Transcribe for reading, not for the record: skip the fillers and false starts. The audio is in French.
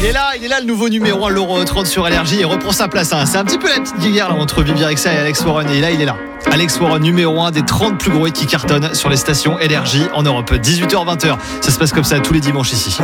Il est là le nouveau numéro 1 de l'Euro 30 sur Énergie et reprend sa place. C'est un petit peu la petite guerre là, entre Bibi Rexha et Alex Warren. Et là, il est là. Alex Warren, numéro 1 des 30 plus gros hits qui cartonnent sur les stations Énergie en Europe. 18h-20h. Ça se passe comme ça tous les dimanches ici.